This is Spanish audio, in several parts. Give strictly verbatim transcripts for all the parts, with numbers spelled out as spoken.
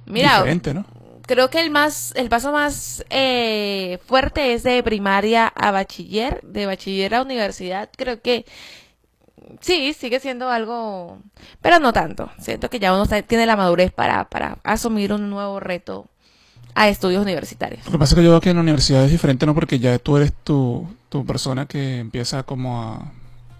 Mira, diferente, ¿no? creo que el más, el paso más eh, fuerte es de primaria a bachiller, de bachiller a universidad. Creo que sí, sigue siendo algo, pero no tanto. Siento que ya uno está- tiene la madurez para, para asumir un nuevo reto a estudios universitarios. Lo que pasa es que yo veo que en la universidad es diferente, ¿no? Porque ya tú eres tu, tu persona que empieza como a...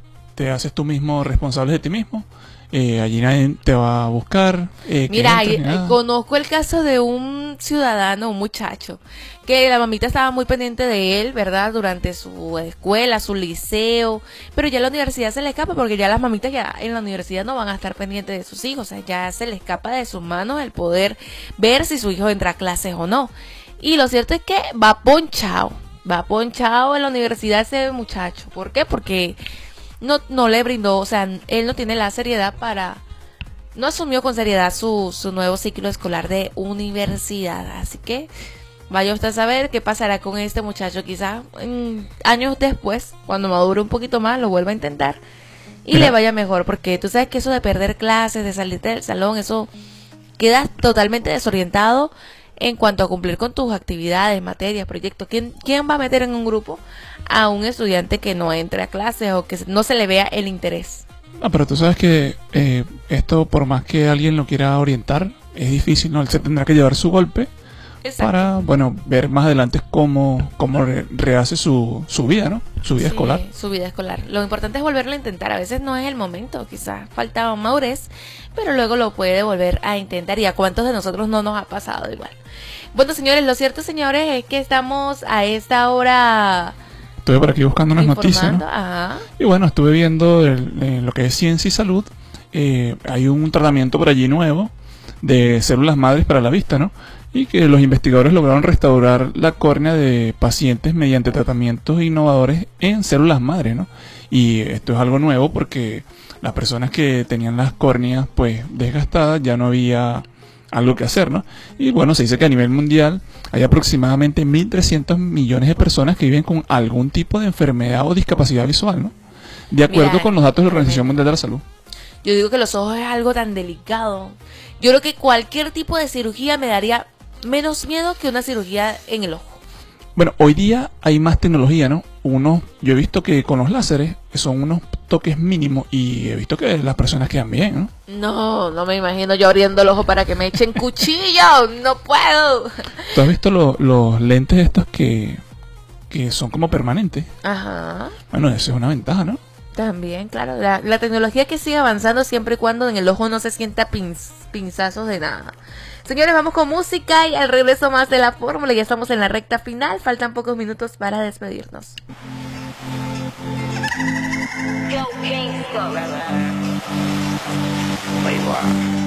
Te haces tú mismo responsable de ti mismo. Eh, allí nadie te va a buscar. Eh, que Mira, entres y- ni eh, nada. conozco el caso de un ciudadano, un muchacho, que la mamita estaba muy pendiente de él, ¿verdad? Durante su escuela, su liceo, pero ya la universidad se le escapa porque ya las mamitas ya en la universidad no van a estar pendientes de sus hijos, o sea, ya se le escapa de sus manos el poder ver si su hijo entra a clases o no. Y lo cierto es que va ponchado, va ponchado en la universidad ese muchacho. ¿Por qué? Porque no, no le brindó, o sea, él no tiene la seriedad para... No asumió con seriedad su, su nuevo ciclo escolar de universidad. Así que vaya usted a saber qué pasará con este muchacho. Quizás en años después, cuando madure un poquito más, lo vuelva a intentar y Mira. le vaya mejor. Porque tú sabes que eso de perder clases, de salirte del salón, eso quedas totalmente desorientado en cuanto a cumplir con tus actividades, materias, proyectos. ¿Quién, quién va a meter en un grupo a un estudiante que no entre a clases o que no se le vea el interés? Ah, pero tú sabes que eh, esto, por más que alguien lo quiera orientar, es difícil, ¿no? Él se tendrá que llevar su golpe Exacto. para, bueno, ver más adelante cómo, cómo re- rehace su, su vida, ¿no? Su vida Sí, escolar. su vida escolar. Lo importante es volverlo a intentar. A veces no es el momento, quizás falta madurez, pero luego lo puede volver a intentar. ¿Y a cuántos de nosotros no nos ha pasado igual? Bueno, señores, lo cierto, señores, es que estamos a esta hora Estuve por aquí buscando unas noticias, informando. ¿no? Ajá. Y bueno, estuve viendo el- eh, lo que es ciencia y salud. Eh, hay un tratamiento por allí nuevo de células madres para la vista, ¿no? Y que los investigadores lograron restaurar la córnea de pacientes mediante tratamientos innovadores en células madres, ¿no? Y esto es algo nuevo porque las personas que tenían las córneas pues desgastadas ya no había algo que hacer, ¿no? Y bueno, se dice que a nivel mundial hay aproximadamente mil trescientos millones de personas que viven con algún tipo de enfermedad o discapacidad visual, ¿no? De acuerdo Mira, con los datos de la Organización tremendo. Mundial de la Salud. Yo digo que los ojos es algo tan delicado. Yo creo que cualquier tipo de cirugía me daría menos miedo que una cirugía en el ojo. Bueno, hoy día hay más tecnología, ¿no? Uno, yo he visto que con los láseres son unos toques mínimos y he visto que las personas quedan bien, ¿no? No, no me imagino yo abriendo el ojo para que me echen cuchillo. No puedo. ¿Tú has visto lo- los lentes estos que, que son como permanentes? Ajá. Bueno, eso es una ventaja, ¿no? También, claro. La, la tecnología que sigue avanzando siempre y cuando en el ojo no se sienta pinz- pinzazos de nada. Señores, vamos con música y al regreso más de la fórmula. Ya estamos en la recta final. Faltan pocos minutos para despedirnos. Yo, King Scott. Playboy.